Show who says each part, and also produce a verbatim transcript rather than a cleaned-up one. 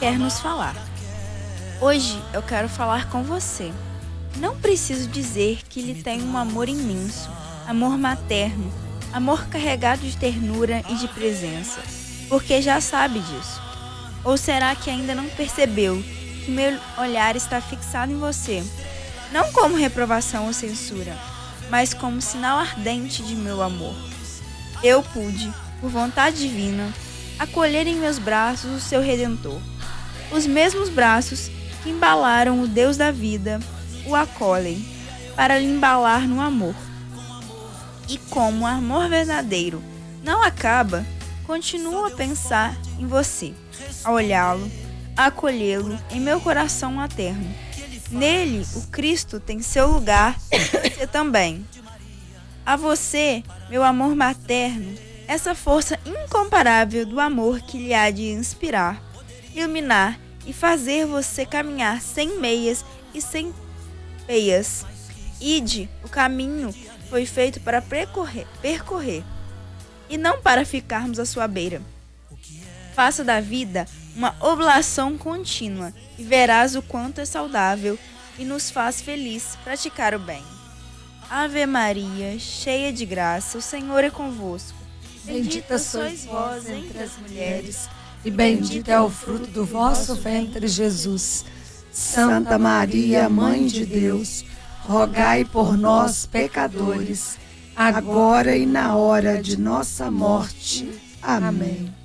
Speaker 1: quer nos falar. Hoje eu quero falar com você. Não preciso dizer que Ele tem um amor imenso, amor materno, amor carregado de ternura e de presença, porque já sabe disso. Ou será que ainda não percebeu que meu olhar está fixado em você, não como reprovação ou censura, mas como sinal ardente de meu amor? Eu pude, por vontade divina, acolher em meus braços o seu Redentor. Os mesmos braços que embalaram o Deus da vida o acolhem para lhe embalar no amor. E como o amor verdadeiro não acaba, continuo a pensar em você, a olhá-lo, a acolhê-lo em meu coração materno. Nele, o Cristo tem seu lugar e você também. A você, meu amor materno, essa força incomparável do amor que lhe há de inspirar, iluminar e fazer você caminhar sem meias e sem peias. Ide, o caminho foi feito para percorrer, percorrer e não para ficarmos à sua beira. Faça da vida uma oblação contínua e verás o quanto é saudável e nos faz feliz praticar o bem. Ave Maria, cheia de graça, o Senhor é convosco.
Speaker 2: Bendita sois vós entre as mulheres, e bendito é o fruto do vosso ventre, Jesus. Santa Maria, Mãe de Deus, rogai por nós, pecadores, agora e na hora de nossa morte. Amém.